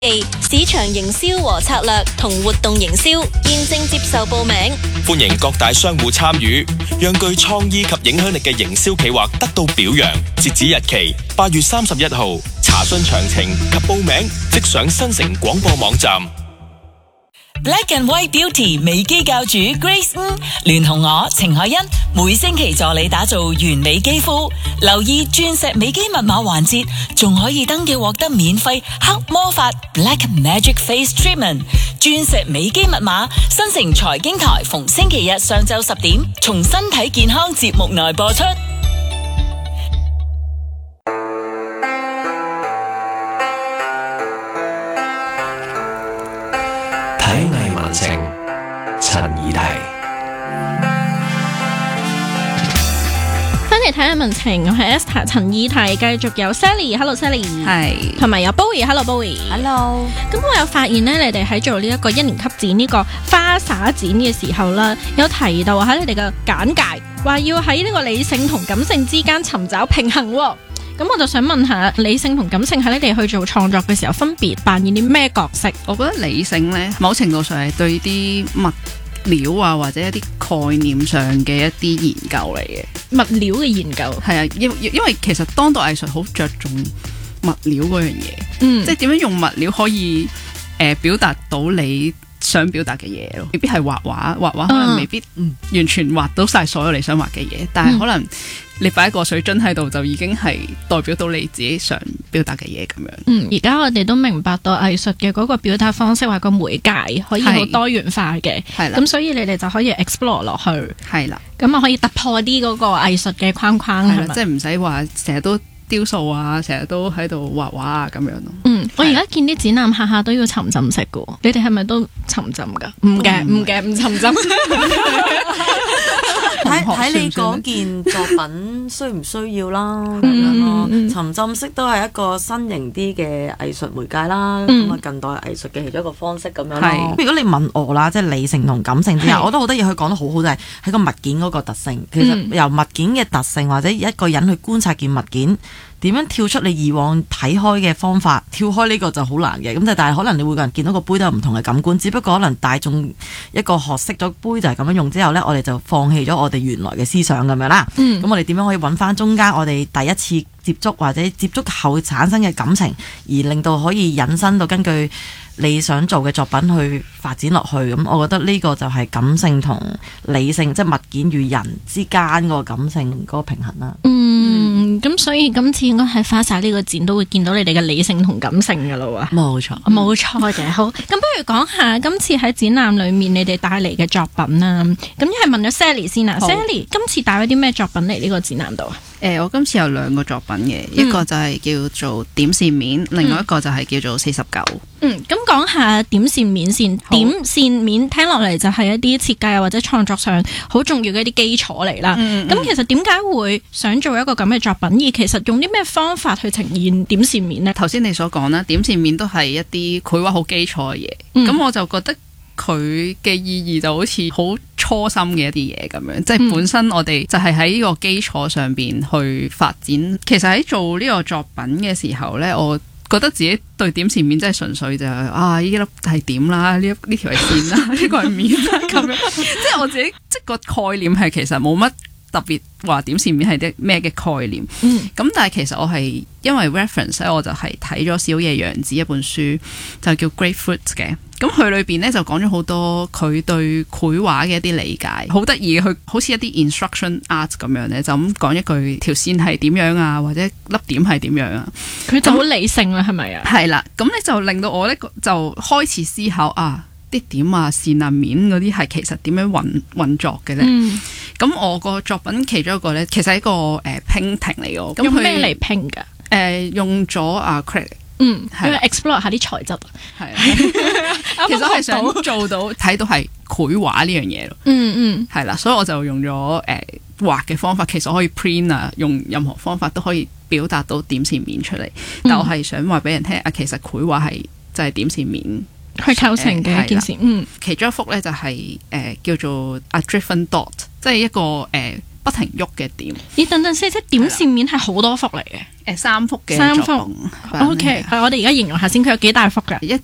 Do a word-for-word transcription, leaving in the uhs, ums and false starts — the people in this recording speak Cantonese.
市場營銷和策略同活動營銷現正接受報名， 歡迎各大商戶參與，讓具創意及影響力嘅營銷企劃得到表揚。截止日期八月三十一號，查詢詳情及報名即上新城廣播網站。 Black and White Beauty 美肌教主 Grace 吳聯同我程海欣每星期助你打造完美肌膚，留意鑽石美肌密碼環節，仲可以登記獲得免費黑魔法 Black Magic Face Treatment。鑽石美肌密碼，新城財經台逢星期日上晝十點，從身體健康節目內播出。 體藝文情，陳怡提。 翻嚟睇下文情，我係 Esther 陳怡提，繼續有 Sally，Hello Sally， 係， 同埋有 Bowie，Hello Bowie，Hello。咁我有發現咧，你哋喺做呢一個一年級展呢個花灑展嘅時候啦，有提到喺你哋嘅簡介，話要喺呢個理性同感性之間尋找平衡喎。咁我就想問下，理性同感性喺你哋去做創作嘅時候，分別扮演啲咩角色？ 我覺得理性呢，某程度上係對啲物料啊，或者一啲概念上嘅一啲研究嚟嘅。 物料嘅研究係啊，因因為其實當代藝術好着重物料嗰樣嘢， 嗯， 即係點樣用物料可以誒、呃、表達到你想表達嘅嘢咯，未必係畫畫，畫畫可能未必完全畫到晒所有你想畫嘅嘢，但係可能你擺一個水樽喺度就已經係代表到你自己想表達嘅嘢咁樣。 嗯，而家我哋都明白到藝術嘅嗰個表達方式或個媒介可以好多元化嘅，係啦，咁所以你哋就可以 explore 落去，係啦，咁啊可以突破啲嗰個藝術嘅框框，係嘛， 即係唔使話成日都雕塑啊，成日都喺度畫畫啊咁樣咯。 嗯，我而家見啲展覽下下都要沉浸式嘅，你哋係咪都沉浸噶？唔嘅，唔嘅，唔沉浸。 睇睇你嗰件作品需唔需要啦，咁樣咯。沉浸式都係一個新型啲嘅藝術媒介啦，咁啊近代藝術嘅其中一個方式咁樣咯。如果你問我啦，即係理性同感性之下，我都好得意，佢講得好好，就係喺個物件嗰個特性。其實由物件嘅特性或者一個人去觀察件物件，點樣跳出你以往睇開嘅方法，跳開呢個就好難嘅。咁就但係可能你每個人見到個杯都有唔同嘅感官，只不過可能大眾一個學識咗杯就係咁樣用之後呢，我哋就放棄咗我哋原來嘅思想咁樣啦。咁、嗯、我哋點樣可以揾翻中間我哋第一次接觸或者接觸後產生嘅感情，而令到可以引申到根據你想做嘅作品去發展落去。咁我覺得呢個就係感性同理性，即係物件與人之間嗰個感性嗰個平衡啦。 嗯，咁所以今次應該喺花灑呢個展都會見到你哋嘅理性同感性㗎咯喎。 冇錯， 冇錯嘅。好，咁不如講下今次喺展覽裏面你哋帶嚟嘅作品啦。咁一係問咗 Sally 先啊 ，Sally 今次帶咗啲咩作品嚟呢個展覽度啊？ 誒、呃，我今次有兩個作品嘅，嗯、一個就係叫做點線面，另外一個就係叫做四十九。 嗯，咁講下點線面先。點線面聽落嚟就係一啲設計或者創作上好重要嘅一啲基礎嚟啦。咁、嗯嗯、其實點解會想做一個咁嘅作品？而其實用啲咩方法去呈現點線面呢？ 頭先你所講啦，點線面都係一啲繪畫好基礎嘅嘢。咁、嗯、我就覺得佢嘅意義就好似好初心嘅一啲嘢咁樣，即係本身我哋就係喺呢個基礎上邊去發展。嗯、其實喺做呢個作品嘅時候呢，我覺得自己對點線面真係純粹就係、啊呢粒係點啦，呢呢條係線啦，呢個係面啦咁樣。即係我自己即係個概念係其實冇乜特別話點線面係啲咩嘅概念。嗯，咁但係其實我係因為 reference 咧，我就係睇咗小野洋子一本書，就叫 Grapefruit 嘅。咁佢裏邊咧就講咗好多佢對繪畫嘅一啲理解，好得意嘅。佢好似一啲 instruction art 咁樣咧，就咁講一句條線係點樣啊，或者粒點係點樣啊。佢就好理性啦，係咪啊？ 係啦，咁咧就令到我咧就開始思考啊，啲點啊、線啊、面嗰啲係其實點樣運運作嘅咧？咁、嗯、我個作品其中一個咧，其實係一個誒 painting 嚟嘅。咁用咩嚟拼㗎？ 誒，用咗啊 acrylic。 嗯，係 explore 下啲材質， 係其實係想做到睇到係繪畫呢樣嘢咯。嗯嗯，係啦，所以我就用咗誒畫嘅方法，其實可以 print 啊，用任何方法都可以表達到點線面出嚟。嗯、但我係想話俾人聽啊，其實繪畫係就係、是、點線面去構成嘅一件事。嗯， 其中一幅咧就係、是、誒、呃、叫做 A Driven Dot， 即係一個誒。呃不停喐嘅點。 咦，等等先，即係點線面係好多幅嚟嘅。 誒三幅嘅三幅作品 ，OK，係我哋而家形容下先，佢有幾大幅㗎？ 一